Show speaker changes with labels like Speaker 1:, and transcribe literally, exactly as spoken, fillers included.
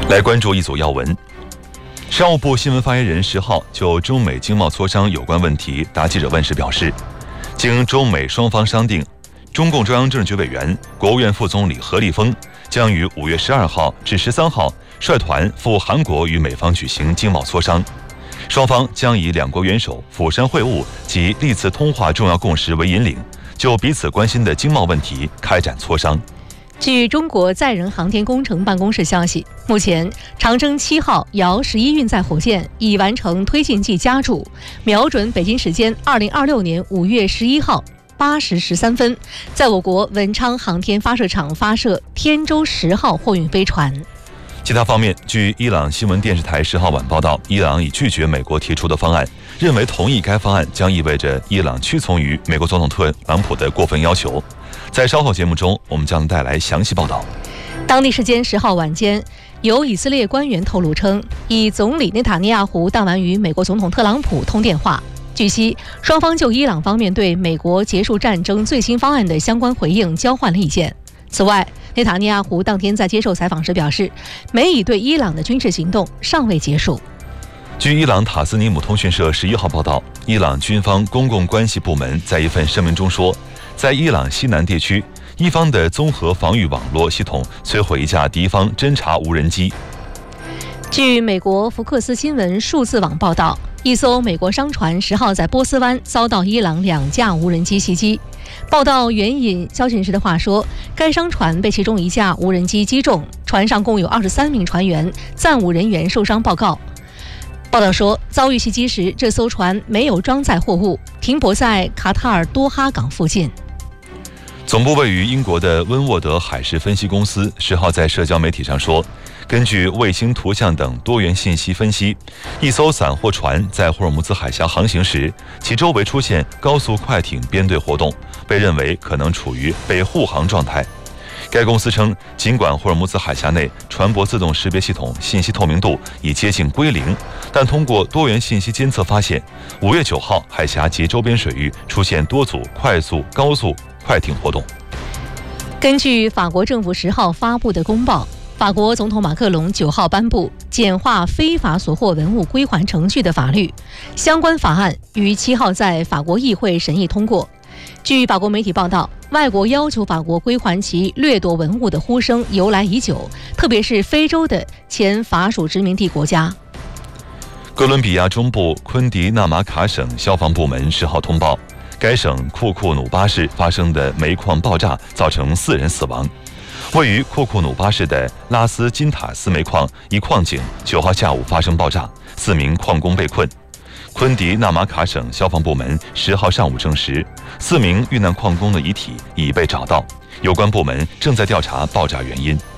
Speaker 1: 来关注一组要闻。商务部新闻发言人十号就中美经贸磋商有关问题答记者问时表示，经中美双方商定，中共中央政治局委员、国务院副总理何立峰将于五月十二号至十三号率团赴韩国与美方举行经贸磋商。双方将以两国元首釜山会晤及历次通话重要共识为引领，就彼此关心的经贸问题开展磋商。
Speaker 2: 据中国载人航天工程办公室消息，目前长征七号遥十一运载火箭已完成推进剂加注，瞄准北京时间二零二六年五月十一号八时十三分，在我国文昌航天发射场发射天舟十号货运飞船。
Speaker 1: 其他方面，据伊朗新闻电视台十号晚报道，伊朗已拒绝美国提出的方案，认为同意该方案将意味着伊朗屈从于美国总统特朗普的过分要求。在稍后节目中，我们将带来详细报道。
Speaker 2: 当地时间十号晚间，有以色列官员透露称，以总理内塔尼亚胡当晚与美国总统特朗普通电话。据悉，双方就伊朗方面对美国结束战争最新方案的相关回应交换了意见。此外，内塔尼亚胡当天在接受采访时表示，美以对伊朗的军事行动尚未结束。
Speaker 1: 据伊朗塔斯尼姆通讯社十一号报道，伊朗军方公共关系部门在一份声明中说，在伊朗西南地区，伊方的综合防御网络系统摧毁一架敌方侦察无人机。
Speaker 2: 据美国福克斯新闻数字网报道，一艘美国商船十号在波斯湾遭到伊朗两架无人机袭击。报道援引消息人士的话说，该商船被其中一架无人机击中，船上共有二十三名船员，暂无人员受伤报告。报道说，遭遇袭击时，这艘船没有装载货物，停泊在卡塔尔多哈港附近。
Speaker 1: 总部位于英国的温沃德海事分析公司十号在社交媒体上说，根据卫星图像等多元信息分析，一艘散货船在霍尔木兹海峡航行时，其周围出现高速快艇编队活动，被认为可能处于被护航状态。该公司称，尽管霍尔木兹海峡内船舶自动识别系统信息透明度已接近归零，但通过多元信息监测发现，五月九号海峡及周边水域出现多组快速、高速快艇活动。
Speaker 2: 根据法国政府十号发布的公报，法国总统马克龙九号颁布简化非法所获文物归还程序的法律，相关法案于七号在法国议会审议通过。据法国媒体报道，外国要求法国归还其掠夺文物的呼声由来已久，特别是非洲的前法属殖民地国家。
Speaker 1: 哥伦比亚中部昆迪纳马卡省消防部门十号通报，该省库库努巴市发生的煤矿爆炸造成四人死亡。位于库库努巴市的拉斯金塔斯煤矿一矿井九号下午发生爆炸，四名矿工被困。昆迪纳马卡省消防部门十号上午证实，四名遇难矿工的遗体已被找到，有关部门正在调查爆炸原因。